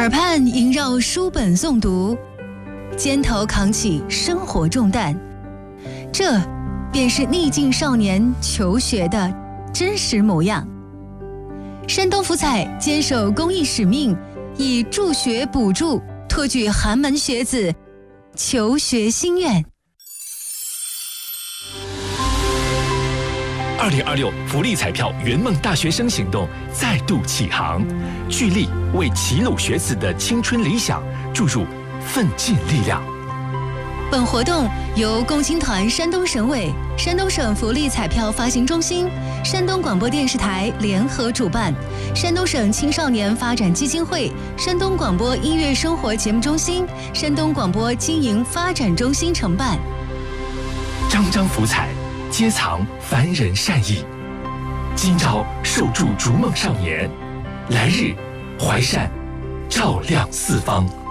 耳畔萦绕书本诵读，肩头扛起生活重担，这便是逆境少年求学的真实模样。山东福彩坚守公益使命，以助学补助托举寒门学子求学心愿。 2026福利彩票圆梦大学生行动再度启航，聚力为齐鲁学子的青春理想注入奋进力量。 本活动由共青团山东省委、山东省福利彩票发行中心、山东广播电视台联合主办，山东省青少年发展基金会、山东广播音乐生活节目中心、山东广播经营发展中心承办。 张张福彩，皆藏凡人善意。今朝受助逐梦少年，来日怀善照亮四方。